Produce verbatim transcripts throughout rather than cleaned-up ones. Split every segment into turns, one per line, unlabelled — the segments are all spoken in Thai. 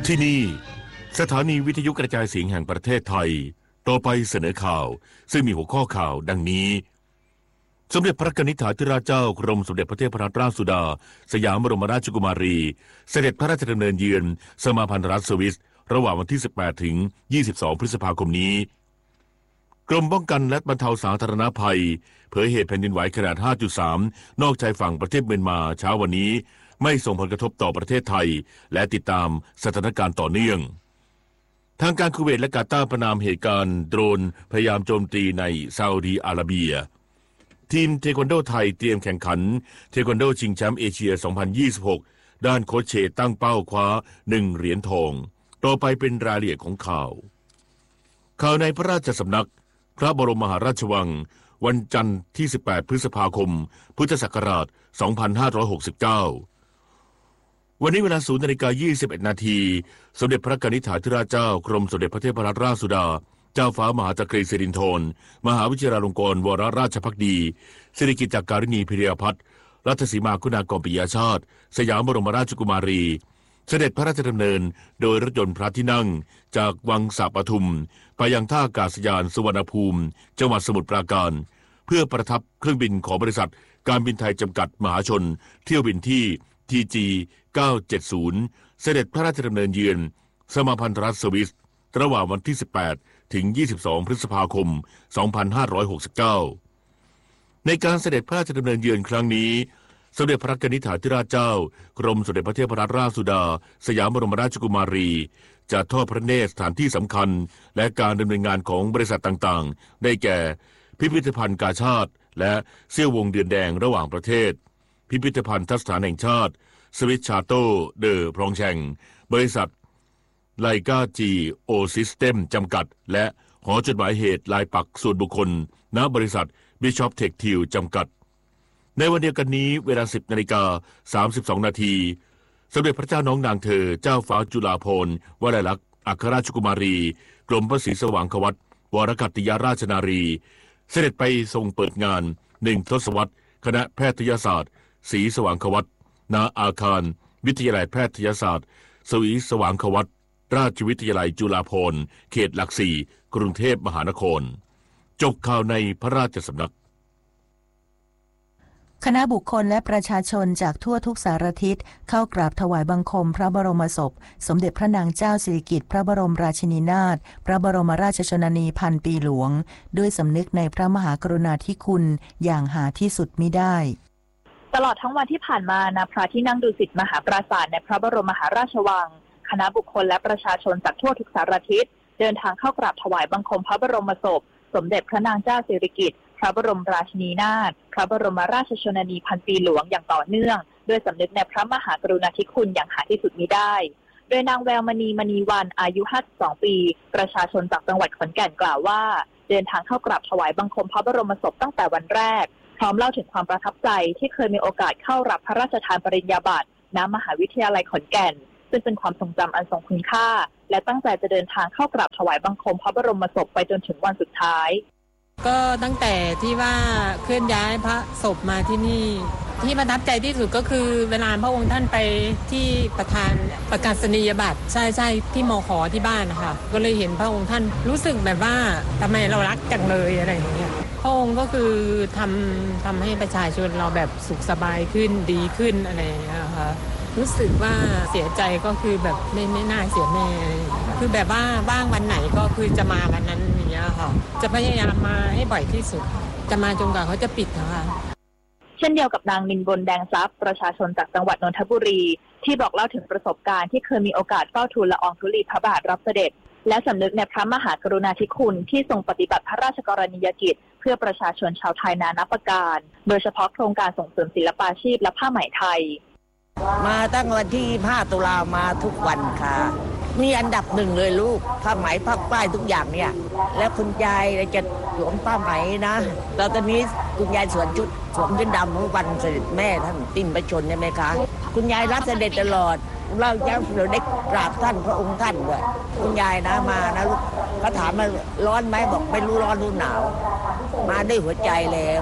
ที่นี่สถานีวิทยุกระจายเสียงแห่งประเทศไทยต่อไปเสนอข่าวซึ่งมีหัวข้อข่าวดังนี้สมเด็จพระนิธิถาธิราชเจ้ากรมสมเด็จพระเทพรัตนราชสุดาสยามบรมราชกุมารีเสด็จพระราชดำเนินเยือนสมาพันธรัฐสวิสระหว่างวันที่สิบแปดถึงยี่สิบสองพฤษภาคมนี้กรมป้องกันและบรรเทาสาธารณภัยเผยเหตุแผ่นดินไหวขนาด ห้าจุดสาม นอกชายฝั่งประเทศเมียนมาเช้าวันนี้ไม่ส่งผลกระทบต่อประเทศไทยและติดตามสถานการณ์ต่อเนื่องทางการคูเวตและกาตาร์ประนามเหตุการณ์โดรนพยายามโจมตีในซาอุดีอาระเบียทีมเทควันโดไทยเตรียมแข่งขันเทควันโดชิงแชมป์เอเชีย สองพันยี่สิบหก ด้านโค้ชเชตั้งเป้าคว้าหนึ่งเหรียญทองต่อไปเป็นรายละเอียดของข่าวข่าวในพระราชสำนักพระบรมมหาราชวังวันจันทร์ที่สิบแปดพฤษภาคมพุทธศักราชสองพันห้าร้อยหกสิบเก้าวันนี้เวลา ศูนย์นาฬิกายี่สิบเอ็ดนาทีสมเด็จพระนิธิถาธิราชเจ้ากรมสมเด็จพระเทพรัตนราชสุดาเจ้าฟ้ามหาจักรีสิรินธรมหาวิทยาลงกรณวโรราชภักดีสิริกิติ์จักการิณีพิริยพัฒน์รัตสีมาคุณากรปิยชาติสยามบรมราชกุมารีเสด็จพระราชดำเนินโดยรถยนต์พระที่นั่งจากวังสะปทุมไปยังท่าอากาศยานสุวรรณภูมิจังหวัดสมุทรปราการเพื่อประทับเครื่องบินของบริษัทการบินไทยจำกัดมหาชนเที่ยวบินที่ ที จี เก้าเจ็ดศูนย์ เสด็จพระราชดำเนินเยือนสมาพันธรัฐสวิสระหว่างวันที่สิบแปดถึงยี่สิบสองพฤษภาคมสองพันห้าร้อยหกสิบเก้าในการเสด็จพระราชดำเนินเยือนครั้งนี้สมเด็จพระนิธิถาธิราชเจ้ากรมสมเด็จพระเทพรัตนราชสุดาสยามบรมราชกุมารีจะทอดพระเนตรสถานที่สำคัญและการดำเนินงานของบริษัทต่างๆได้แก่พิพิธภัณฑ์กาชาดและเซี่ยววงเดือนแดงระหว่างประเทศพิพิธภัณฑ์ทัศนแห่งชาติสวิสชาโตเดอพรองแชงบริษัทไลกาจีโอซิสเต็มจำกัดและหอจดหมายเหตุลายปักส่วนบุคคลณบริษัทบิชอปเทคทิลจำกัดในวันเดียวกันนี้เวลา สิบนาฬิกาสามสิบสองนาทีสมเด็จพระเจ้าน้องนางเธอเจ้าฟ้าจุฬาภรณ์วลัยลักษณ์อัครราชกุมารีกรมพระศรีสว่างควัตวรกัตติยราชนารีเสด็จไปทรงเปิดงานหนึ่งทศวรรษคณะแพทยศาสตร์ศรีสว่างควัตณอาคารวิทยาลัยแพทยศาสตร์ศรีสว่างควัตราชวิทยาลัยจุฬาภรณ์เขตหลักสี่กรุงเทพมหานครจบข่าวในพระราชสำนัก
คณะบุคคลและประชาชนจากทั่วทุกสารทิศเข้ากราบถวายบังคมพระบรมศพสมเด็จพระนางเจ้าสิริกิติ์พระบรมราชินีนาถพระบรมราชชนนีพันปีหลวงด้วยสำนึกในพระมหากรุณาธิคุณอย่างหาที่สุดมิได้
ตลอดทั้งวันที่ผ่านมาณพระที่นั่งดุสิตมหาปราสาทในพระบรมมหาราชวังคณะบุคคลและประชาชนจากทั่วทุกสารทิศเดินทางเข้ากราบถวายบังคมพระบรมศพสมเด็จพระนางเจ้าสิริกิติ์พระบรมราชินีนาถพระบรมราชชนนีพันปีหลวงอย่างต่อเนื่องด้วยสำนึกในพระมหากรุณาธิคุณอย่างหาที่สุดมิได้โดยนางแววมณีมณีวันอายุห้าสิบสองปีประชาชนจากจังหวัดขอนแก่นกล่าวว่าเดินทางเข้ากราบถวายบังคมพระบรมศพตั้งแต่วันแรกพร้อมเล่าถึงความประทับใจที่เคยมีโอกาสเข้ารับพระราชทานปริญญาบัตรณมหาวิทยาลัยขอนแก่นซึ่งเป็นความทรงจำอันทรงคุณค่าและตั้งใจจะเดินทางเข้ากราบถวายบังคมพระบรมศพไปจนถึงวันสุดท้าย
ก็ตั้งแต่ที่ว่าเคลื่อนย้ายพระศพมาที่นี่ที่ประทับใจที่สุดก็คือเวลาพระองค์ท่านไปที่ประธานประกาศนียบัตรใช่ใช่ที่มข.ที่บ้านนะคะก็เลยเห็นพระองค์ท่านรู้สึกแบบว่าทำไมเรารักจังเลยอะไรอย่างเงี้ยพระองค์ก็คือทำทำให้ประชาชนเราแบบสุขสบายขึ้นดีขึ้นอะไรอย่างเงี้ยค่ะรู้สึกว่าเสียใจก็คือแบบไม่ไม่น่าเสียแม่คือแบบว่าว่างวันไหนก็คือจะมาวันนั้นอย่างเงี้ยค่ะจะพยายามมาให้บ่อยที่สุดจะมาจนกว่าเขาจะปิดนะคะ
เช่นเดียวกับนางนินบนแดงทรัพย์ประชาชนจากจังหวัดนนทบุรีที่บอกเล่าถึงประสบการณ์ที่เคยมีโอกาสเฝ้าทูลละอองธุลีพระบาทรับเสด็จและสำนึกในพระมหากรุณาธิคุณที่ทรงปฏิบัติพระราชกรณียกิจเพื่อประชาชนชาวไทยนานับประการโดยเฉพาะโครงการส่งเสริมศิลปาชีพและผ้าไหมไทย
มาตั้งวันที่ห้าตุลามาทุกวันค่ะมีอันดับหนึ่งเลยลูกผ้าไหมผ้าป้ายทุกอย่างเนี่ยแล้วคุณยายจะสวมผ้าไหมนะแล้วตอนนี้คุณยายสวมชุดสวมชุดดำเมื่อวันเสด็จแม่ท่านติ้นประชนใช่ไหมคะคุณยายรับเสด็จตลอดเรายังเราได้กราบท่านพระองค์ท่านด้วยคุณยายนะมานะลูกเขาถามมาร้อนไหมบอกไม่รู้ร้อนรู้หนาวมาด้วยหัวใจแล้ว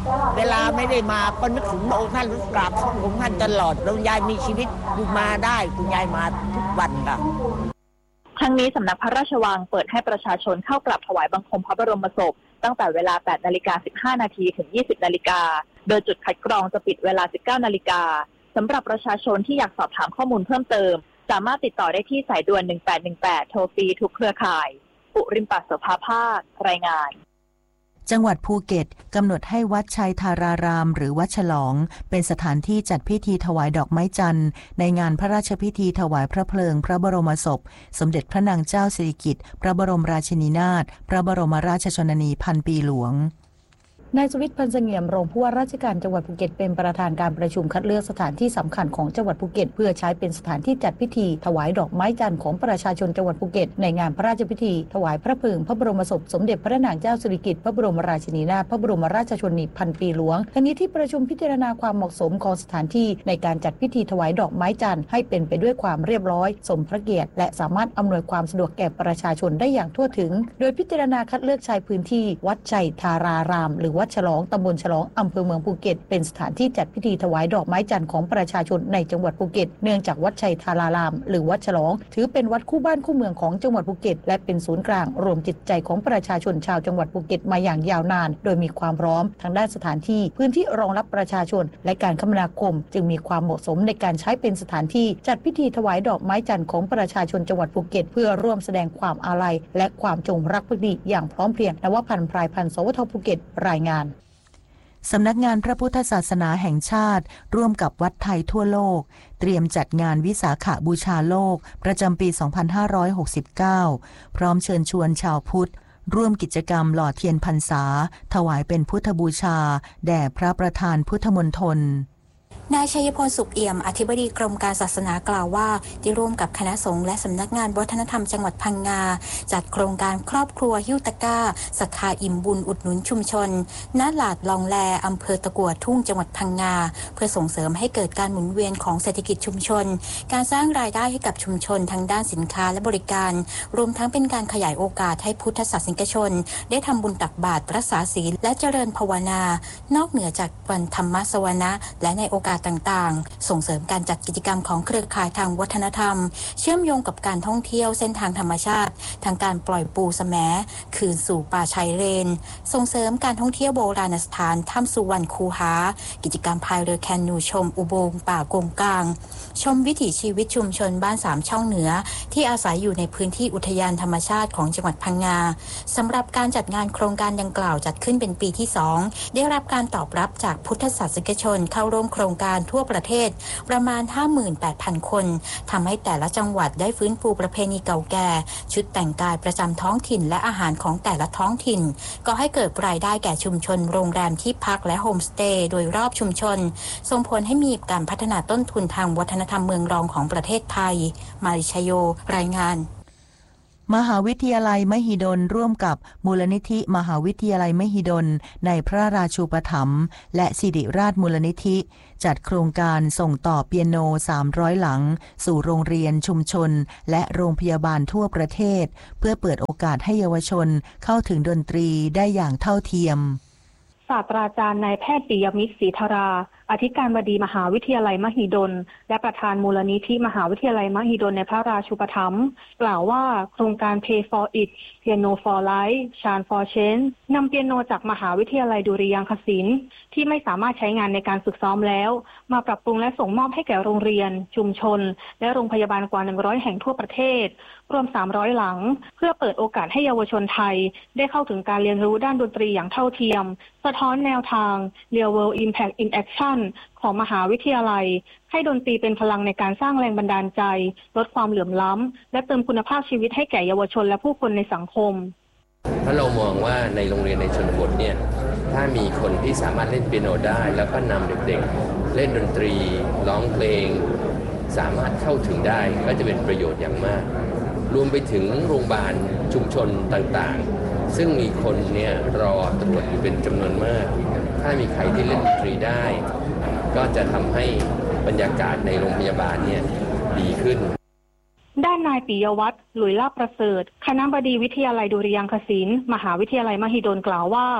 เวลาไม่ได้มาก็นึกถึงพระองค์ท่านกราบพระองค์ท่านตลอดแล้วยายมีชีวิตอยู่มาได้คุณยายมาทุกวันค่ะ
ทั้งนี้สำนักพระราชวังเปิดให้ประชาชนเข้ากราบถวายบังคมพระบรมศพตั้งแต่เวลา แปดนาฬิกาสิบห้านาที ถึง ยี่สิบนาฬิกาโดยจุดคัดกรองจะปิดเวลา สิบเก้านาฬิกาสำหรับประชาชนที่อยากสอบถามข้อมูลเพิ่มเติมสามารถติดต่อได้ที่สายด่วน หนึ่งแปดหนึ่งแปด โทรฟรีทุกเครือข่ายปุริมปัสโสภาภาครายงาน
จังหวัดภูเก็ตกำหนดให้วัดชัยธารารามหรือวัดฉลองเป็นสถานที่จัดพิธีถวายดอกไม้จันทร์ในงานพระราชพิธีถวายพระเพลิงพระบรมศพสมเด็จพระนางเจ้าสิริกิติ์พระบรมราชินีนาถพระบรมราชชนนีพันปีหลวง
นายสวิทย์ พันธ์เสงี่ยมรองผู้ว่าราชการจังหวัดภูเก็ตเป็นประธานการประชุมคัดเลือกสถานที่สำคัญของจังหวัดภูเก็ตเพื่อใช้เป็นสถานที่จัดพิธีถวายดอกไม้จันทร์ของประชาชนจังหวัดภูเก็ตในงานพระราชพิธีถวายพระเพลิงพระบรมศพสมเด็จพระนางเจ้าสิริกิติ์พระบรมราชินีนาถพระบรมราชชนนีพันปีหลวงทั้งนี้ที่ประชุมพิจารณาความเหมาะสมของสถานที่ในการจัดพิธีถวายดอกไม้จันทร์ให้เป็นไปด้วยความเรียบร้อยสมพระเกียรติและสามารถอำนวยความสะดวกแก่ประชาชนได้อย่างทั่วถึงโดยพิจารณาคัดเลือกใช้พื้นที่วัดชัยธารารามหรือวัดฉลองตำบลฉลองอำเภอเมืองภูเก็ตเป็นสถานที่จัดพิธีถวายดอกไม้จันทร์ของประชาชนในจังหวัดภูเก็ตเนื่องจากวัดชัยธารารามหรือวัดฉลองถือเป็นวัดคู่บ้านคู่เมืองของจังหวัดภูเก็ตและเป็นศูนย์กลางรวมจิตใจของประชาชนชาวจังหวัดภูเก็ตมาอย่างยาวนานโดยมีความพร้อมทางด้านสถานที่พื้นที่รองรับประชาชนและการคมนาคมจึงมีความเหมาะสมในการใช้เป็นสถานที่จัดพิธีถวายดอกไม้จันทร์ของประชาชนจังหวัดภูเก็ตเพื่อร่วมแสดงความอาลัยและความจงรักภักดีอย่างพร้อมเพรียงนวพันธ์พรายพันธ์สวทภูเก็ตรายงาน
สำนักงานพระพุทธศาสนาแห่งชาติร่วมกับวัดไทยทั่วโลกเตรียมจัดงานวิสาขบูชาโลกประจำปี สองพันห้าร้อยหกสิบเก้า พร้อมเชิญชวนชาวพุทธร่วมกิจกรรมหล่อเทียนพรรษาถวายเป็นพุทธบูชาแด่พระประธานพุทธมณฑล
นายชัยพลสุขเอี่ยมอธิบดีกรมการศาสนากล่าวว่าได้ร่วมกับคณะสงฆ์และสำนักงานวัฒนธรรมจังหวัดพังงาจัดโครงการครอบครัวหิ้วตะกร้าศรัทธาอิ่มบุญอุดหนุนชุมชนณหลาดลองแลอำเภอตะกั่วทุ่งจังหวัดพังงาเพื่อส่งเสริมให้เกิดการหมุนเวียนของเศรษฐกิจชุมชนการสร้างรายได้ให้กับชุมชนทางด้านสินค้าและบริการรวมทั้งเป็นการขยายโอกาสให้พุทธศาสนิกชนได้ทำบุญตักบาตรรักษาศีลและเจริญภาวนานอกเหนือจากวันธรรมสวนะและในโอกาสต่างๆส่งเสริมการจัดกิจกรรมของเครือข่ายทางวัฒนธรรมเชื่อมโยงกับการท่องเที่ยวเส้นทางธรรมชาติทางการปล่อยปูแสมคืนสู่ป่าชายเลนส่งเสริมการท่องเที่ยวโบราณสถานถ้ำสุวรรณคูหากิจกรรมพายเรือแคนูชมอุโบงค์ป่ากงกลางชมวิถีชีวิตชุมชนบ้านสามช่องเหนือที่อาศัยอยู่ในพื้นที่อุทยานธรรมชาติของจังหวัดพังงาสำหรับการจัดงานโครงการดังกล่าวจัดขึ้นเป็นปีที่สองได้รับการตอบรับจากพุทธศาสนิกชนเข้าร่วมโครงการทั่วประเทศประมาณ ห้าหมื่นแปดพัน คนทำให้แต่ละจังหวัดได้ฟื้นฟูประเพณีเก่าแก่ชุดแต่งกายประจำท้องถิ่นและอาหารของแต่ละท้องถิ่นก็ให้เกิดรายได้แก่ชุมชนโรงแรมที่พักและโฮมสเตย์โดยรอบชุมชนส่งผลให้มีการพัฒนาต้นทุนทางวัฒนธรรมเมืองรองของประเทศไทยมาริชโยรายงาน
มหาวิทยาลัยมหิดลร่วมกับมูลนิธิมหาวิทยาลัยมหิดลในพระราชูปถัมภ์และศิริราชมูลนิธิจัดโครงการส่งต่อเปียโนสามร้อยหลังสู่โรงเรียนชุมชนและโรงพยาบาลทั่วประเทศเพื่อเปิดโอกาสให้เยาวชนเข้าถึงดนตรีได้อย่างเท่าเทียม
ศาสตราจารย์นายแพทย์ปิยมิตรศรีธาราอธิการบดีมหาวิทยาลัยมหิดลและประธานมูลนิธิมหาวิทยาลัยมหิดลในพระราชูปถัมภ์กล่าวว่าโครงการ Pay for It Piano for Life Chant for Change นำเปียโนจากมหาวิทยาลัยดุริยางคศิลป์ที่ไม่สามารถใช้งานในการฝึกซ้อมแล้วมาปรับปรุงและส่งมอบให้แก่โรงเรียนชุมชนและโรงพยาบาลกว่าหนึ่งร้อยแห่งทั่วประเทศรวมสามร้อยหลังเพื่อเปิดโอกาสให้เยาวชนไทยได้เข้าถึงการเรียนรู้ด้านดนตรีอย่างเท่าเทียมสะท้อนแนวทาง Real World Impact in Action ของมหาวิทยาลัยให้ดนตรีเป็นพลังในการสร้างแรงบันดาลใจลดความเหลื่อมล้ำและเติมคุณภาพชีวิตให้แก่เยาวชนและผู้คนในสังคม
เพราะเรามองว่าในโรงเรียนในชนบทเนี่ยถ้ามีคนที่สามารถเล่นเปียโนได้แล้วก็นำเด็กๆเล่นดนตรีร้องเพลงสามารถเข้าถึงได้ก็จะเป็นประโยชน์อย่างมากรวมไปถึงโรงพยาบาลชุมชนต่างๆซึ่งมีคนเนี่ยรอตรวจอยู่เป็นจำนวนมากถ้ามีใครที่เล่นดนตรีได้ก็จะทำให้บรรยากาศในโรงพยาบาลเนี่ยดีขึ้น
ด้านนายปิยวัฒน์หลุยลาภประเสริฐคณบดีวิทยาลัยดุริยางคศิลป์มหาวิทยาลัยมหิดลกล่าวว่า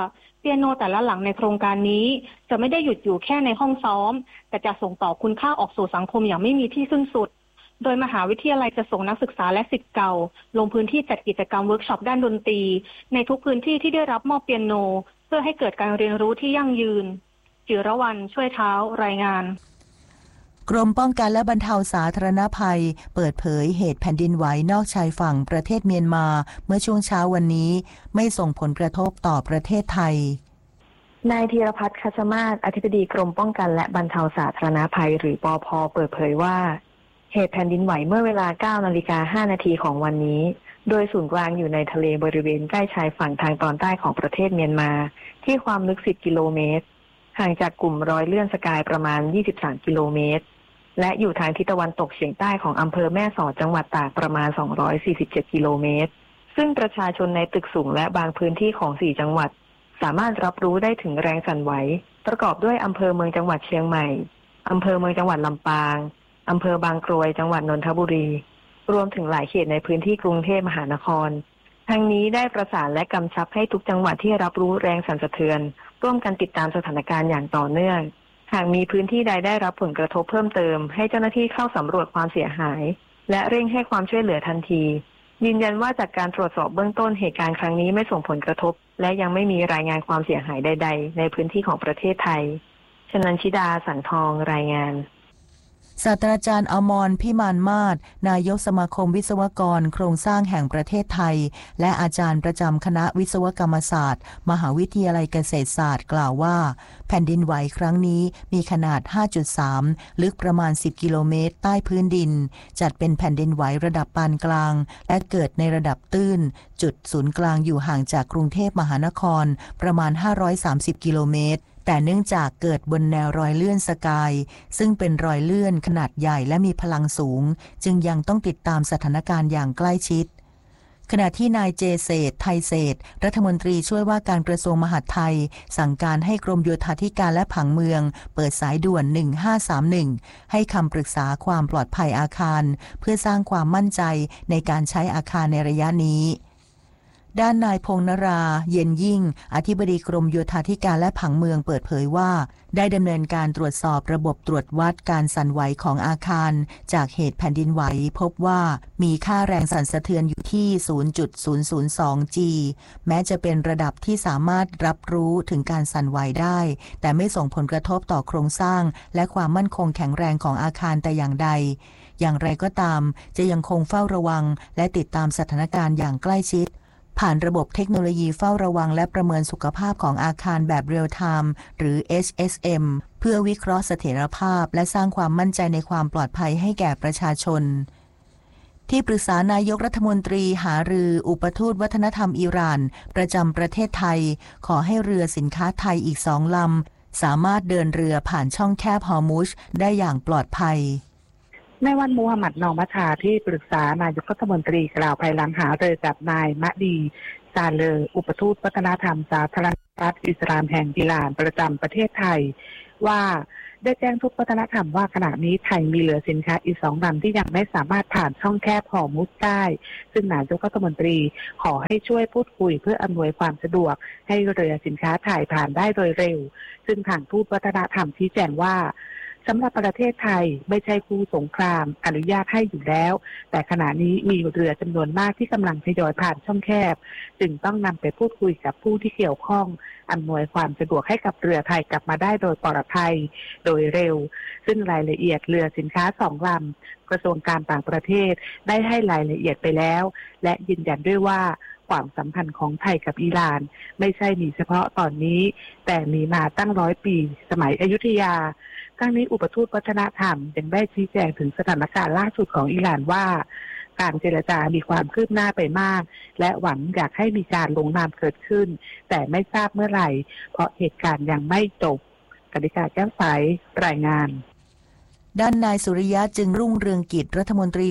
เปียโนแต่ละหลังในโครงการนี้จะไม่ได้หยุดอยู่แค่ในห้องซ้อมแต่จะส่งต่อคุณค่าออกสู่สังคมอย่างไม่มีที่สิ้นสุดโดยมหาวิทยาลัยจะส่งนักศึกษาและศิษย์เก่าลงพื้นที่จัดกิจกรรมเวิร์กช็อปด้านดนตรีในทุกพื้นที่ที่ได้รับมอบเปียโนเพื่อให้เกิดการเรียนรู้ที่ยั่งยืนจิรวรรณช่วยเท้ารายงาน
กรมป้องกันและบรรเทาสาธารณภัยเปิดเผยเหตุแผ่นดินไหวนอกชายฝั่งประเทศเมียนมาเมื่อช่วงเช้าวันนี้ไม่ส่งผลกระทบต่อประเทศไทย
นายธีรพัฒน์คัชมาศอธิบดีกรมป้องกันและบรรเทาสาธารณภัยหรือปภ.เปิดเผยว่าเหตุแผ่นดินไหวเมื่อเวลา เก้านาฬิกาห้านาทีของวันนี้โดยศูนย์กลางอยู่ในทะเลบริเวณใกล้ชายฝั่งทางตอนใต้ของประเทศเมียนมาที่ความลึกสิบกิโลเมตรห่างจากกลุ่มรอยเลื่อนสกายประมาณยี่สิบสามกิโลเมตรและอยู่ทางทิศตะวันตกเฉียงใต้ของอำเภอแม่สอดจังหวัดตากประมาณสองร้อยสี่สิบเจ็ดกิโลเมตรซึ่งประชาชนในตึกสูงและบางพื้นที่ของสี่จังหวัดสามารถรับรู้ได้ถึงแรงสั่นไหวประกอบด้วยอำเภอเมืองจังหวัดเชียงใหม่อำเภอเมืองจังหวัดลำปางอำเภอบางกรวยจังหวัดนนทบุรีรวมถึงหลายเขตในพื้นที่กรุงเทพมหานครทั้งนี้ได้ประสานและกำชับให้ทุกจังหวัดที่รับรู้แรงสั่นสะเทือนร่วมกันติดตามสถานการณ์อย่างต่อเนื่องหากมีพื้นที่ใดได้รับผลกระทบเพิ่มเติมให้เจ้าหน้าที่เข้าสำรวจความเสียหายและเร่งให้ความช่วยเหลือทันทียืนยันว่าจากการตรวจสอบเบื้องต้นเหตุการณ์ครั้งนี้ไม่ส่งผลกระทบและยังไม่มีรายงานความเสียหายใดๆในพื้นที่ของประเทศไทยชนันชิดาสังทองรายงาน
ศาสตราจารย์อมรพิมานมาศนายกสมาคมวิศวกรโครงสร้างแห่งประเทศไทยและอาจารย์ประจำคณะวิศวกรรมศาสตร์มหาวิทยาลัยเกษตรศาสตร์กล่าวว่าแผ่นดินไหวครั้งนี้มีขนาด ห้าจุดสาม ลึกประมาณสิบกิโลเมตรใต้พื้นดินจัดเป็นแผ่นดินไหวระดับปานกลางและเกิดในระดับตื้นจุดศูนย์กลางอยู่ห่างจากกรุงเทพมหานครประมาณห้าร้อยสามสิบกิโลเมตรแต่เนื่องจากเกิดบนแนวรอยเลื่อนสกายซึ่งเป็นรอยเลื่อนขนาดใหญ่และมีพลังสูงจึงยังต้องติดตามสถานการณ์อย่างใกล้ชิดขณะที่นายเจเศรษฐ์ไทยเศรษฐ์รัฐมนตรีช่วยว่าการกระทรวงมหาดไทยสั่งการให้กรมโยธาธิการและผังเมืองเปิดสายด่วนหนึ่งห้าสามหนึ่งให้คำปรึกษาความปลอดภัยอาคารเพื่อสร้างความมั่นใจในการใช้อาคารในระยะนี้ด้านนายพงษ์นราเย็นยิ่งอธิบดีกรมโยธาธิการและผังเมืองเปิดเผยว่าได้ดำเนินการตรวจสอบระบบตรวจวัดการสั่นไหวของอาคารจากเหตุแผ่นดินไหวพบว่ามีค่าแรงสั่นสะเทือนอยู่ที่ ศูนย์จุดศูนย์ศูนย์สอง จี แม้จะเป็นระดับที่สามารถรับรู้ถึงการสั่นไหวได้แต่ไม่ส่งผลกระทบต่อโครงสร้างและความมั่นคงแข็งแรงของอาคารแต่อย่างใดอย่างไรก็ตามจะยังคงเฝ้าระวังและติดตามสถานการณ์อย่างใกล้ชิดผ่านระบบเทคโนโลยีเฝ้าระวังและประเมินสุขภาพของอาคารแบบเรียลไทม์หรือ เอช เอส เอ็ม เพื่อวิเคราะห์เสถียรภาพและสร้างความมั่นใจในความปลอดภัยให้แก่ประชาชนที่ปรึกษานายกรัฐมนตรีหารืออุปทูตวัฒนธรรมอิหร่านประจำประเทศไทยขอให้เรือสินค้าไทยอีกสองลำสามารถเดินเรือผ่านช่องแคบฮอร์มุซได้อย่างปลอดภัย
ในวันมูฮัมหมัดนอมัชาที่ปรึกษานายกรัฐมนตรีกล่าวภายหลังหารือกับนายมะดีซาเลออุปทูตวัฒนธรรมสาธารณรัฐอิสลามแห่งอิหร่านประจำประเทศไทยว่าได้แจ้งทุกวัฒนธรรมว่าขณะนี้ไทยมีเหลือสินค้าอีกสองลำที่ยังไม่สามารถผ่านช่องแคบฮอร์มุซได้ซึ่งนายกรัฐมนตรีขอให้ช่วยพูดคุยเพื่ออำนวยความสะดวกให้เรือสินค้าไทยผ่านได้โดยเร็วซึ่งทางทูตวัฒนธรรมชี้แจงว่าสำหรับประเทศไทยไม่ใช่คู่สงครามอนุญาตให้อยู่แล้วแต่ขณะนี้มีเรือจำนวนมากที่กำลังทยอยผ่านช่องแคบจึงต้องนำไปพูดคุยกับผู้ที่เกี่ยวข้องอำนวยความสะดวกให้กับเรือไทยกลับมาได้โดยปลอดภัยโดยเร็วซึ่งรายละเอียดเรือสินค้าสองลำกระทรวงการต่างประเทศได้ให้รายละเอียดไปแล้วและยืนยันด้วยว่าความสัมพันธ์ของไทยกับอิหร่านไม่ใช่มีเฉพาะตอนนี้แต่มีมาตั้งร้อยปีสมัยอยุธยาทั้งนี้อุปทูตวัฒนธรรมยังได้ชี้แจงถึงสถานการณ์ล่าสุดของอิหร่านว่าการเจรจามีความคืบหน้าไปมากและหวังอยากให้มีการลงนามเกิดขึ้นแต่ไม่ทราบเมื่อไหร่เพราะเหตุการณ์ยังไม่จบกนิกาแก้วใสรายงาน
ด้านนายสุริยะจึงรุ่งเรืองกิจรัฐมนตรีว่า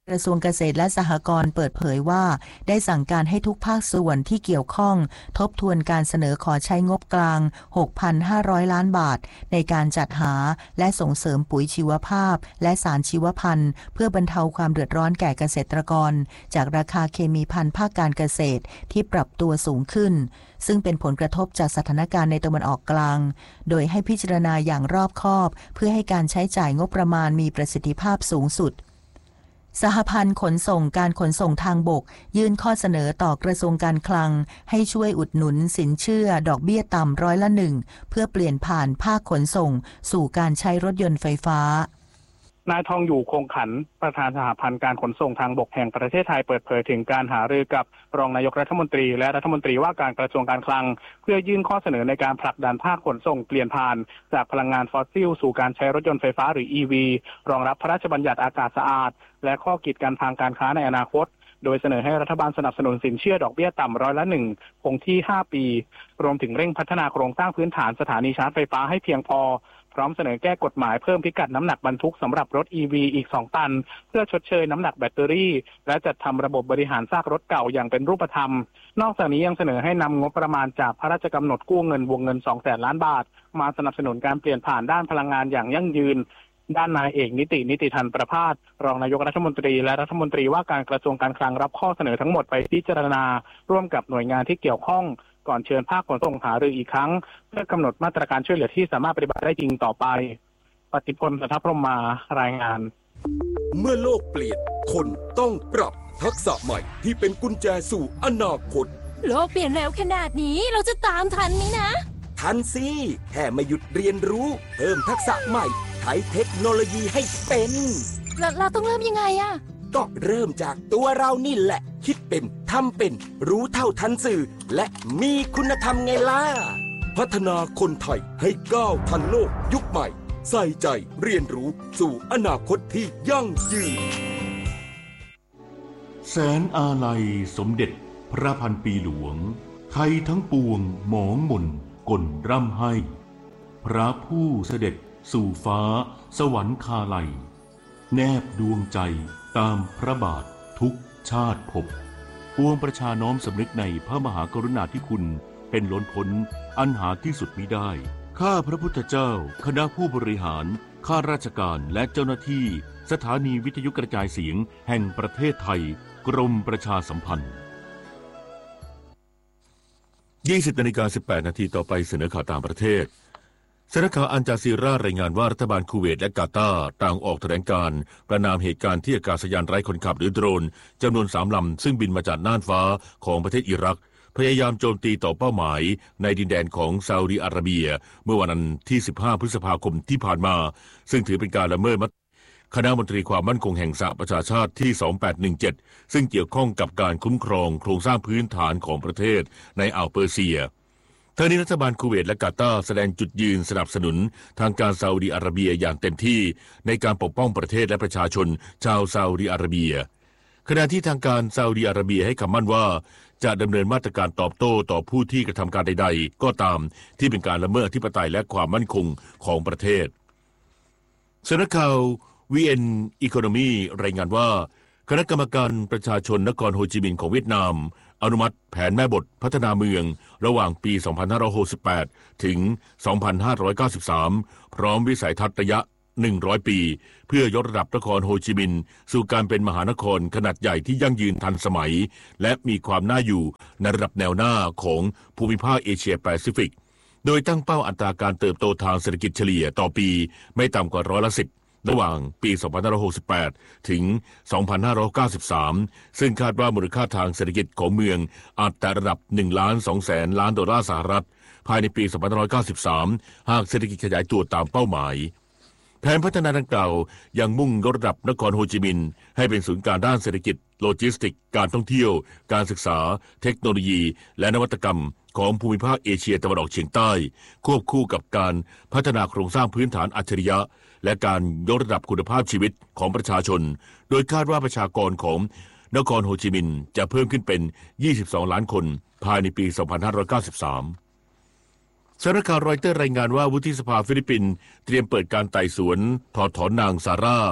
กระทรวงเกษตรและสหกรณ์เปิดเผยว่าได้สั่งการให้ทุกภาคส่วนที่เกี่ยวข้องทบทวนการเสนอขอใช้งบกลาง หกพันห้าร้อย ล้านบาทในการจัดหาและส่งเสริมปุ๋ยชีวภาพและสารชีวพันธุ์เพื่อบรรเทาความเดือดร้อนแก่เกษตรกรจากราคาเคมีภัณฑ์ภาคการเกษตรที่ปรับตัวสูงขึ้นซึ่งเป็นผลกระทบจากสถานการณ์ในตะวันออกกลางโดยให้พิจารณาอย่างรอบคอบเพื่อให้การใช้จ่ายงบประมาณมีประสิทธิภาพสูงสุดสหพันธ์ขนส่งการขนส่งทางบกยื่นข้อเสนอต่อกระทรวงการคลังให้ช่วยอุดหนุนสินเชื่อดอกเบี้ยต่ำร้อยละหนึ่งเพื่อเปลี่ยนผ่านภาคขนส่งสู่การใช้รถยนต์ไฟฟ้าน
ายทองอยู่คงขันประธานสหพันธ์การขนส่งทางบกแห่งประเทศไทยเปิดเผยถึงการหารือกับรองนายกรัฐมนตรีและรัฐมนตรีว่าการกระทรวงการคลังเพื่อยื่นข้อเสนอในการผลักดันภาคขนส่งเปลี่ยนผ่านจากพลังงานฟอสซิลสู่การใช้รถยนต์ไฟฟ้าหรือ อี วี รองรับพระราชบัญญัติอากาศสะอาดและข้อกีดกันทางการค้าในอนาคตโดยเสนอให้รัฐบาลสนับสนุนสินเชื่อดอกเบี้ยต่ำร้อยละหนึ่งคงที่ห้าปีรวมถึงเร่งพัฒนาโครงสร้างพื้นฐานสถานีชาร์จไฟฟ้าให้เพียงพอพร้อมเสนอแก้กฎหมายเพิ่มพิกัดน้ำหนักบรรทุกสำหรับรถ อี วี อีกสองตันเพื่อชดเชยน้ำหนักแบตเตอรี่และจัดทำระบบบริหารซากรถเก่าอย่างเป็นรูปธรรมนอกจากนี้ยังเสนอให้นำงบประมาณจากพระราชกำหนดกู้เงินวงเงิน สองแสน ล้านบาทมาสนับสนุนการเปลี่ยนผ่านด้านพลังงานอย่างยั่งยืนด้านนายเอกนิตินิติธันประภาสรองนายกรัฐมนตรีและรัฐมนตรีว่าการกระทรวงการคลังรับข้อเสนอทั้งหมดไปพิจารณาร่วมกับหน่วยงานที่เกี่ยวข้องก่อนเชิญภาคขนส่งหารืออีกครั้งเพื่อกำหนดมาตรการช่วยเหลือที่สามารถปฏิบัติได้จริงต่อไปปฏิพล สัทธพรหมมารายงาน
เมื่อโลกเปลี่ยนคนต้องปรับทักษะใหม่ที่เป็นกุญแจสู่อนาคต
โลกเปลี่ยนเร็วขนาดนี้เราจะตามทันไหมนะ
ทันสิแค่ไม่หยุดเรียนรู้เพิ่มทักษะใหม่ใช้เทคโนโลยีให้เป็น
เราเราต้องเริ่มยังไงอะ
ก็เริ่มจากตัวเรานี่แหละคิดเป็นทำเป็นรู้เท่าทันสื่อและมีคุณธรรมไงล่ะพัฒนาคนไทยให้ก้าวทันโลกยุคใหม่ใส่ใจเรียนรู้สู่อนาคตที่ยั่งยืน
แสนอาลัยสมเด็จพระพันปีหลวงไทยทั้งปวงหมองหม่นก่นร่ำให้พระผู้เสด็จสู่ฟ้าสวรรคาลัยแนบดวงใจตามพระบาททุกชาติภพปวงประชาน้อมสำนึกในพระมหากรุณาธิคุณเป็นล้นพ้นอันหาที่สุดมิได้ข้าพระพุทธเจ้าคณะผู้บริหารข้าราชการและเจ้าหน้าที่สถานีวิทยุกระจายเสียงแห่งประเทศไทยกรมประชาสัมพันธ์ ยี่สิบนาฬิกาสิบแปดนาทีต่อไปเสนอข่าวต่างประเทศสำนักข่าวอัลจาซีรารายงานว่ารัฐบาลคูเวตและกาตาร์ต่างออกแถลงการณ์ประณามเหตุการณ์ที่อากาศยานไร้คนขับหรือโดรนจำนวนสามลำซึ่งบินมาจากน่านฟ้าของประเทศอิรักพยายามโจมตีต่อเป้าหมายในดินแดนของซาอุดิอาระเบียเมื่อวันที่สิบห้าพฤษภาคมที่ผ่านมาซึ่งถือเป็นการละเมิดมติคณะมนตรีความมั่นคงแห่งสหประชาชาติที่สองพันแปดร้อยสิบเจ็ดซึ่งเกี่ยวข้องกับการคุ้มครองโครงสร้างพื้นฐานของประเทศในอ่าวเปอร์เซียทั้งนี้รัฐบาลคูเวตและกาตาร์แสดงจุดยืนสนับสนุนทางการซาอุดิอาระเบียอย่างเต็มที่ในการปกป้องประเทศและประชาชนชาวซาอุดิอาระเบียขณะที่ทางการซาอุดิอาระเบียให้คำมั่นว่าจะดำเนินมาตรการตอบโต้ต่อผู้ที่กระทำการใดๆก็ตามที่เป็นการละเมิดอธิปไตยและความมั่นคงของประเทศสำนักข่าว วี เอ็น Economy รายงานว่าคณะกรรมการประชาชนนครโฮจิมินห์ของเวียดนามอนุมัติแผนแม่บทพัฒนาเมืองระหว่างปี สองพันห้าร้อยหกสิบแปด ถึง สองพันห้าร้อยเก้าสิบสาม พร้อมวิสัยทัศน์ระยะ หนึ่งร้อย ปี เพื่อยกระดับนครโฮจิมินห์สู่การเป็นมหานครขนาดใหญ่ที่ยั่งยืนทันสมัยและมีความน่าอยู่ในระดับแนวหน้าของภูมิภาคเอเชียแปซิฟิกโดยตั้งเป้าอัตราการเติบโตทางเศรษฐกิจเฉลี่ยต่อปีไม่ต่ำกว่าร้อยละสิบระหว่างปี สองพันห้าร้อยหกสิบแปด ถึง สองพันห้าร้อยเก้าสิบสาม ซึ่งคาดว่ามูลค่าทางเศรษฐกิจของเมืองอาจแต่ระดับ หนึ่งล้านสองแสน ล้านดอลลาร์สหรัฐภายในปี สองพันห้าร้อยเก้าสิบสาม หากเศรษฐกิจขยายตัวตามเป้าหมายแผนพัฒนาดังกล่าวยังมุ่งยกระดับนครโฮจิมินห์ให้เป็นศูนย์กลางด้านเศรษฐกิจโลจิสติกการท่องเที่ยวการศึกษาเทคโนโลยีและนวัตกรรมของภูมิภาคเอเชียตะวันออกเฉียงใต้ควบคู่กับการพัฒนาโครงสร้างพื้นฐานอัจฉริยะและการยกระดับคุณภาพชีวิตของประชาชนโดยคาดว่าประชากรของนครโฮจิมินห์จะเพิ่มขึ้นเป็นยี่สิบสองล้านคนภายในปี สองพันห้าร้อยเก้าสิบสามสำนักข่าวรอยเตอร์รายงานว่าวุฒิสภาฟิลิปปินส์เตรียมเปิดการไต่สวนถอดถอนนางซาร่า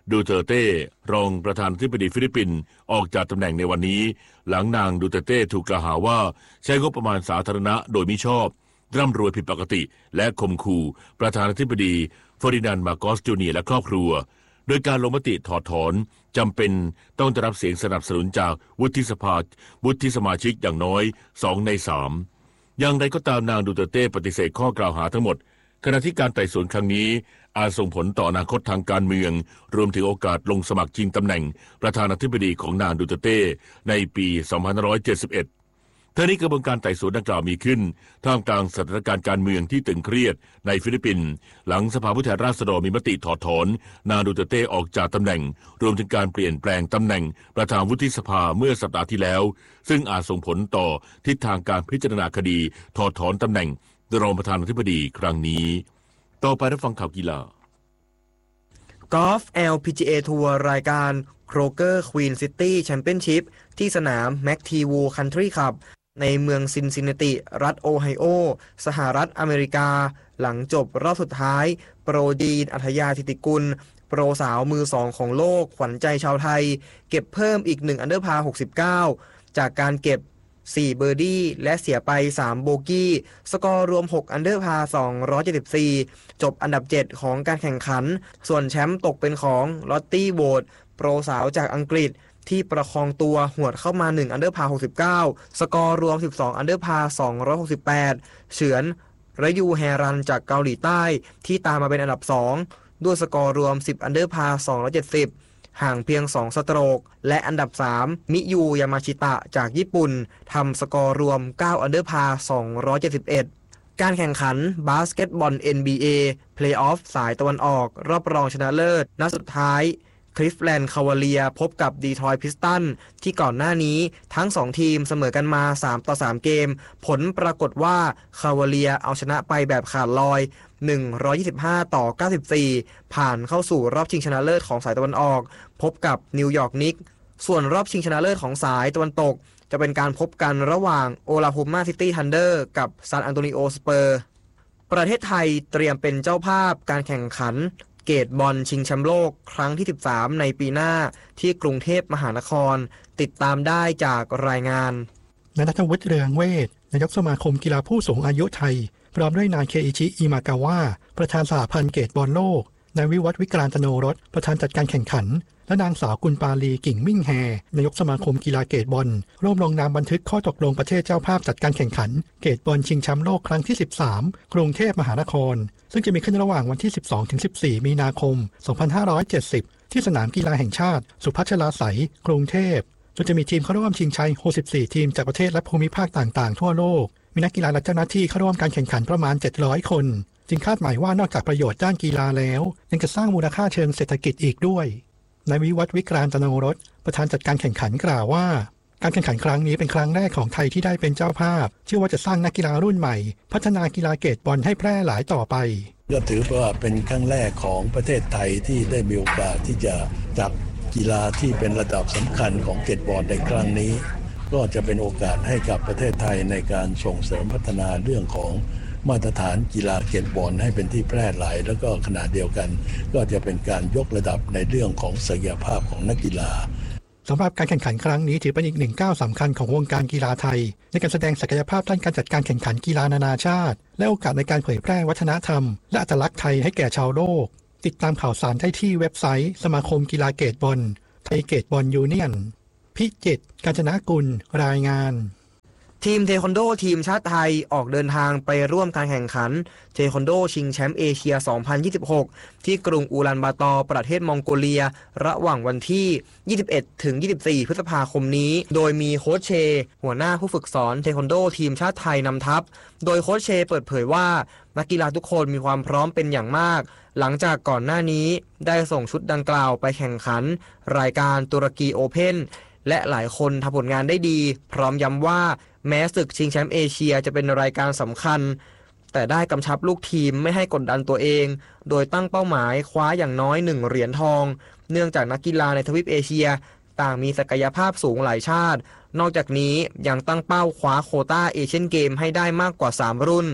ดูเตอร์เต้รองประธานาธิบดีฟิลิปปินส์ออกจากตำแหน่งในวันนี้หลังนางดูเตอร์เต้ถูกกล่าวหาว่าใช้งบประมาณสาธารณะโดยมิชอบร่ำรวยผิดปกติและข่มขู่ประธานาธิบดีเฟอร์ดินานด์ มาโกส จูเนียร์และครอบครัวโดยการลงมติถอดถอนจำเป็นต้องได้รับเสียงสนับสนุนจากวุฒิสภาวุฒิสมาชิกอย่างน้อยสองในสามอย่างไรก็ตามนางดูเตอร์เต้ปฏิเสธข้อกล่าวหาทั้งหมดขณะที่การไต่สวนครั้งนี้อาจส่งผลต่ออนาคตทางการเมืองรวมถึงโอกาสลงสมัครชิงตำแหน่งประธานาธิบดีของนางดูเตอร์เต้ในปีสองพันห้าร้อยเจ็ดสิบเอ็ดทั้งนี้กระบวนการไต่สวนดังกล่าวมีขึ้นท่ามกลางสถานการณ์การเมืองที่ตึงเครียดในฟิลิปปินส์หลังสภาผู้แทนราษฎรมีมติถอดถอนนางดูเตอร์เต้ออกจากตำแหน่งรวมถึงการเปลี่ยนแปลงตำแหน่งประธานวุฒิสภาเมื่อสัปดาห์ที่แล้วซึ่งอาจส่งผลต่อทิศทางการพิจารณาคดีถอดถอนตำแหน่งรองประธานาธิบดีครั้งนี้ต่อไปรับฟังข่าวกีฬาก
อล์ฟ แอล พี จี เอ ทัวร์รายการโครเกอร์ควีนซิตี้แชมเปี้ยนชิพที่สนามแม็กทีวูคันทรีคลับในเมืองซินซินนาติรัฐโอไฮโอสหรัฐอเมริกาหลังจบรอบสุดท้ายโปรดีนอัธยาธิติกุลโปรสาวมือสองของโลกขวัญใจชาวไทยเก็บเพิ่มอีกหนึ่งอันเดอร์พาร์หกสิบเก้าจากการเก็บสี่เบอร์ดี้และเสียไปสามโบกี้สกอร์รวมหกอันเดอร์พาร์สองร้อยเจ็ดสิบสี่จบอันดับเจ็ดของการแข่งขันส่วนแชมป์ตกเป็นของลอตตี้โบดโปรสาวจากอังกฤษที่ประคองตัวหวดเข้ามาหนึ่งอันเดอร์พาร์หกสิบเก้าสกอร์รวมสิบสองอันเดอร์พาร์สองร้อยหกสิบแปดเฉือนระยูแฮรันจากเกาหลีใต้ที่ตามมาเป็นอันดับสองด้วยสกอร์รวมสิบอันเดอร์พาร์สองร้อยเจ็ดสิบห่างเพียงสองสโตรกและอันดับสามมิยูยามาชิตะจากญี่ปุ่นทำสกอร์รวมเก้าอันเดอร์พาร์สองร้อยเจ็ดสิบเอ็ดการแข่งขันบาสเกตบอล เอ็น บี เอ เพลย์ออฟสายตะวันออกรอบรองชนะเลิศนัดสุดท้ายคลิฟแลนด์คาวาเลียพบกับดีทรอยต์พิสตันที่ก่อนหน้านี้ทั้งสองทีมเสมอกันมาสามต่อสามเกมผลปรากฏว่าคาวาเลียเอาชนะไปแบบขาดลอยหนึ่งร้อยยี่สิบห้าต่อเก้าสิบสี่ผ่านเข้าสู่รอบชิงชนะเลิศของสายตะวันออกพบกับนิวยอร์กนิกส์ส่วนรอบชิงชนะเลิศของสายตะวันตกจะเป็นการพบกันระหว่างโอลาโฮมาซิตี้ทันเดอร์กับซานอันโตนิโอสเปอร์ประเทศไทยเตรียมเป็นเจ้าภาพการแข่งขันเกตบอลชิงแชมป์โลกครั้งที่สิบสามในปีหน้าที่กรุงเทพมหานครติดตามได้จากรายงาน
นายณัฐวุฒิเรืองเวชนายกสมาคมกีฬาผู้สูงอายุไทยพร้อมด้วยนายเคอิชิอิมากาวะประธานสหพันธ์เกตบอลโลกนายวิวัฒน์วิกรานตโนรสประธานจัดการแข่งขันและนางสาวกุลปาลีกิ่งมิ่งแฮนายกสมาคมกีฬาเกตบอลร่วมลงนามบันทึกข้อตกลงประเทศเจ้าภาพจัดการแข่งขันเกตบอลชิงแชมป์โลกครั้งที่สิบสามกรุงเทพมหานครซึ่งจะมีขึ้นระหว่างวันที่ สิบสองถึงสิบสี่ มีนาคม สองพันห้าร้อยเจ็ดสิบ ที่สนามกีฬาแห่งชาติสุพัชราไสยกรุงเทพโดยจะมีทีมเข้าร่วมชิงชัยหกสิบสี่ทีมจากประเทศและภูมิภาคต่างๆทั่วโลกมีนักกีฬาและเจ้าหน้าที่เข้าร่วมการแข่งขันประมาณเจ็ดร้อยคนจึงคาดหมายว่านอกจากประโยชน์ด้านกีฬาแล้วยังจะสร้างมูลค่าเชิงเศรษฐกิจอีกด้วยนายวิวัฒน์วิกรานตโนรสประธานจัดการแข่งขันกล่าวว่าการแข่งขันครั้งนี้เป็นครั้งแรกของไทยที่ได้เป็นเจ้าภาพเชื่อว่าจะสร้างนักกีฬารุ่นใหม่พัฒนากีฬาเกตบอลให้แพร่หลายต่อไป
ก็ถือว่าเป็นครั้งแรกของประเทศไทยที่ได้มีโอกาสที่จะจัดกีฬาที่เป็นระดับสำคัญของเกตบอลในครั้งนี้ก็จะเป็นโอกาสให้กับประเทศไทยในการส่งเสริมพัฒนาเรื่องของมาตรฐานกีฬาเกตบอลให้เป็นที่แพร่หลายแล้วก็ขณะเดียวกันก็จะเป็นการยกระดับในเรื่องของศักยภาพของนักกีฬา
สำหรับการแข่งขันครั้งนี้ถือเป็นอีกหนึ่งก้าวสำคัญของวงการกีฬาไทยในการแสดงศักยภาพด้านการจัดการแข่งขันกีฬานานาชาติและโอกาสในการเผยแพร่วัฒนธรรมและอัตลักษณ์ไทยให้แก่ชาวโลกติดตามข่าวสารได้ที่เว็บไซต์สมาคมกีฬาเกตบอลไทยเกตบอลยูเนียนพิจิตรกาญจนกุลรายงาน
ทีมเทควันโดทีมชาติไทยออกเดินทางไปร่วมการแข่งขันเทควันโดชิงแชมป์เอเชีย สองพันยี่สิบหก ที่กรุงอูลันบาตอร์ประเทศมองโกเลียระหว่างวันที่ ยี่สิบเอ็ดถึงยี่สิบสี่ พฤษภาคมนี้โดยมีโค้ชเชหัวหน้าผู้ฝึกสอนเทควันโดทีมชาติไทยนำทัพโดยโค้ชเชเปิดเผยว่านักกีฬาทุกคนมีความพร้อมเป็นอย่างมากหลังจากก่อนหน้านี้ได้ส่งชุดดังกล่าวไปแข่งขันรายการตุรกีโอเพ่นและหลายคนทำผลงานได้ดีพร้อมย้ำว่าแม้ศึกชิงแชมป์เอเชียจะเป็นรายการสำคัญแต่ได้กำชับลูกทีมไม่ให้กดดันตัวเองโดยตั้งเป้าหมายคว้าอย่างน้อยหนึ่งเหรียญทองเนื่องจากนักกีฬาในทวีปเอเชียต่างมีศักยภาพสูงหลายชาตินอกจากนี้ยังตั้งเป้าคว้าโควต้าเอเชียนเกมให้ได้มากกว่าสามรุ่น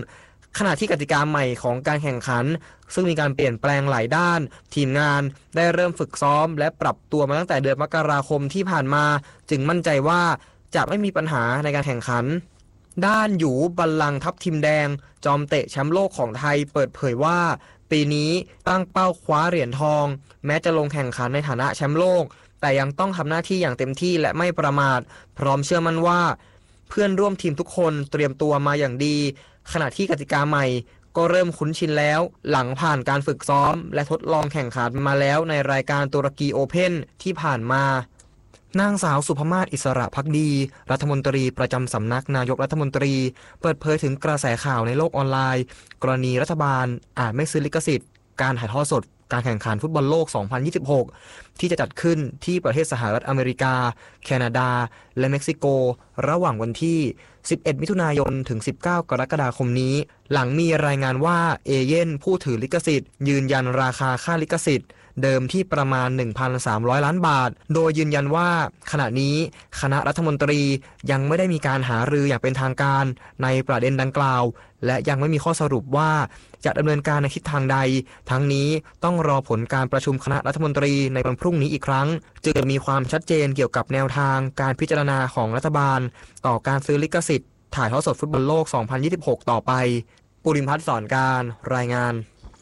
ขณะที่กติกาใหม่ของการแข่งขันซึ่งมีการเปลี่ยนแปลงหลายด้านทีมงานได้เริ่มฝึกซ้อมและปรับตัวมาตั้งแต่เดือนมกราคมที่ผ่านมาจึงมั่นใจว่าจะไม่มีปัญหาในการแข่งขันด้านหยูบัลลังก์ทัพทีมแดงจอมเตะแชมป์โลกของไทยเปิดเผยว่าปีนี้ตั้งเป้าคว้าเหรียญทองแม้จะลงแข่งขันในฐานะแชมป์โลกแต่ยังต้องทำหน้าที่อย่างเต็มที่และไม่ประมาทพร้อมเชื่อมั่นว่าเพื่อนร่วมทีมทุกคนเตรียมตัวมาอย่างดีขณะที่กติกาใหม่ก็เริ่มคุ้นชินแล้วหลังผ่านการฝึกซ้อมและทดลองแข่งขันมาแล้วในรายการตุรกีโอเพ่นที่ผ่านมานางสาวสุภมาศอิสระภักดีรัฐมนตรีประจำสำนักนายกรัฐมนตรีเปิดเผยถึงกระแสข่าวในโลกออนไลน์กรณีรัฐบาลอาจไม่ซื้อลิขสิทธิ์การถ่ายทอดสดการแข่งขันฟุตบอลโลก สองพันยี่สิบหก ที่จะจัดขึ้นที่ประเทศสหรัฐอเมริกาแคนาดาและเม็กซิโกระหว่างวันที่สิบเอ็ดมิถุนายนถึงสิบเก้ากรกฎาคมนี้หลังมีรายงานว่าเอเย่นผู้ถือลิขสิทธิ์ยืนยันราคาค่าลิขสิทธิ์เดิมที่ประมาณ หนึ่งพันสามร้อย ล้านบาทโดยยืนยันว่าขณะนี้คณะรัฐมนตรียังไม่ได้มีการหารืออย่างเป็นทางการในประเด็นดังกล่าวและยังไม่มีข้อสรุปว่าจะดำเนินการในทิศทางใดทั้งนี้ต้องรอผลการประชุมคณะรัฐมนตรีในวันพรุ่งนี้อีกครั้งจึงจะมีความชัดเจนเกี่ยวกับแนวทางการพิจารณาของรัฐบาลต่อการซื้อลิขสิทธิ์ถ่ายทอดสดฟุตบอลโลก สองพันยี่สิบหก ต่อไปปุริมพัฒน์สอนการรายงาน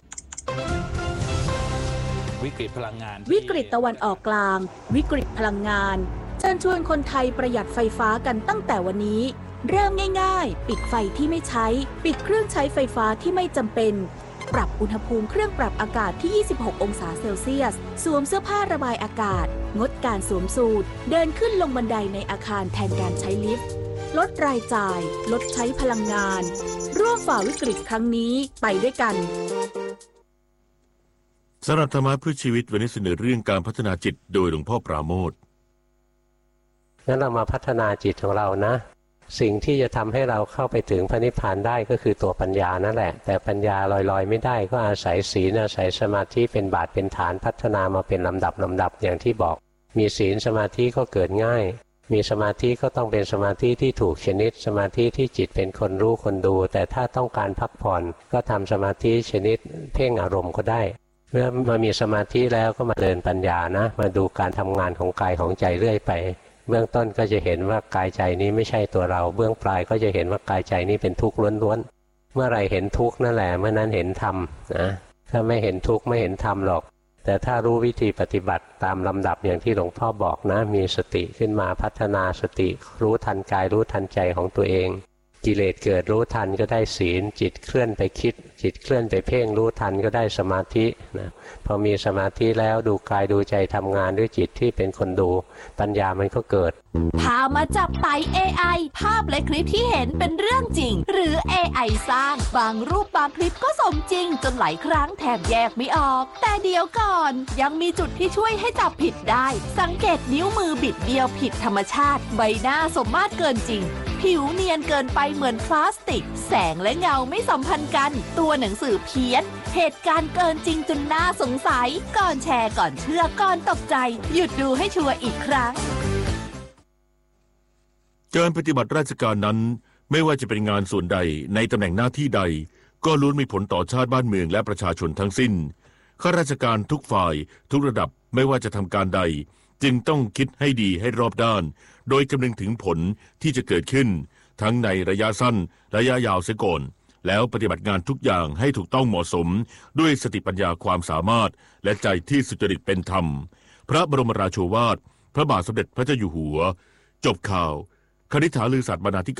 วิกฤตพลังงาน
วิกฤตตะวันออกกลางวิกฤตพลังงานเชิญชวนคนไทยประหยัดไฟฟ้ากันตั้งแต่วันนี้เริ่มง่ายๆปิดไฟที่ไม่ใช้ปิดเครื่องใช้ไฟฟ้าที่ไม่จำเป็นปรับอุณหภูมิเครื่องปรับอากาศที่ยี่สิบหกองศาเซลเซียสสวมเสื้อผ้าระบายอากาศงดการสวมสูทเดินขึ้นลงบันไดในอาคารแทนการใช้ลิฟต์ลดรายจ่ายลดใช้พลังงานร่วมฝ่าวิกฤตครั้งนี้ไปด้วยกัน
สำหรับธรรมะเพื่อชีวิตวันนี้เสนอเรื่องการพัฒนาจิตโดยหลวงพ่อปราโมทย์
งั้นเรามาพัฒนาจิตของเรานะสิ่งที่จะทำให้เราเข้าไปถึงพระนิพพานได้ก็คือตัวปัญญานั่นแหละแต่ปัญญาลอยๆไม่ได้ก็อาศัยศีลอาศัยสมาธิเป็นบาทเป็นฐานพัฒนามาเป็นลำดับลำดับอย่างที่บอกมีศีลสมาธิก็เกิดง่ายมีสมาธิก็ต้องเป็นสมาธิที่ถูกชนิดสมาธิที่จิตเป็นคนรู้คนดูแต่ถ้าต้องการพักผ่อนก็ทำสมาธิชนิดเพ่งอารมณ์ก็ได้เมื่อมามีสมาธิแล้วก็มาเดินปัญญานะมาดูการทำงานของกายของใจเรื่อยไปเบื้องต้นก็จะเห็นว่ากายใจนี้ไม่ใช่ตัวเราเบื้องปลายก็จะเห็นว่ากายใจนี้เป็นทุกข์ล้วนๆเมื่อไรเห็นทุกข์นั่นแหละเมื่อนั้นเห็นธรรมนะถ้าไม่เห็นทุกข์ไม่เห็นธรรมหรอกแต่ถ้ารู้วิธีปฏิบัติตามลำดับอย่างที่หลวงพ่อบอกนะมีสติขึ้นมาพัฒนาสติรู้ทันกายรู้ทันใจของตัวเองกิเลสเกิดรู้ทันก็ได้ศีลจิตเคลื่อนไปคิดจิตเคลื่อนไปเพ่งรู้ทันก็ได้สมาธินะพอมีสมาธิแล้วดูกายดูใจทำงานด้วยจิตที่เป็นคนดูปัญญามันก็เกิด
พามาจับไต่ เอ ไอ ภาพและคลิปที่เห็นเป็นเรื่องจริงหรือ เอ ไอ สร้างบางรูปบางคลิปก็สมจริงจนหลายครั้งแทบแยกไม่ออกแต่เดี๋ยวก่อนยังมีจุดที่ช่วยให้จับผิดได้สังเกตนิ้วมือบิดเบี้ยวผิดธรรมชาติใบหน้าสมมาตรเกินจริงผิวเนียนเกินไปเหมือนพลาสติกแสงและเงาไม่สัมพันธ์กันตัวหนังสือเพี้ยนเหตุการณ์เกินจริงจนน่าสงสัยก่อนแชร์ก่อนเชื่อก่อนตกใจหยุดดูให้ชัวร์อีกครั้ง
การปฏิบัติราชการนั้นไม่ว่าจะเป็นงานส่วนใดในตำแหน่งหน้าที่ใดก็ล้วนมีผลต่อชาติบ้านเมืองและประชาชนทั้งสิ้นข้าราชการทุกฝ่ายทุกระดับไม่ว่าจะทำการใดจึงต้องคิดให้ดีให้รอบด้านโดยคำนึงถึงผลที่จะเกิดขึ้นทั้งในระยะสั้นระยะยาวเสียก่อนแล้วปฏิบัติงานทุกอย่างให้ถูกต้องเหมาะสมด้วยสติปัญญาความสามารถและใจที่สุจริตเป็นธรรมพระบรมราโชวาทพระบาทสมเด็จพระเจ้าอยู่หัวจบข่าวคณิษฐาลือศาสตร์บรรณาธิการ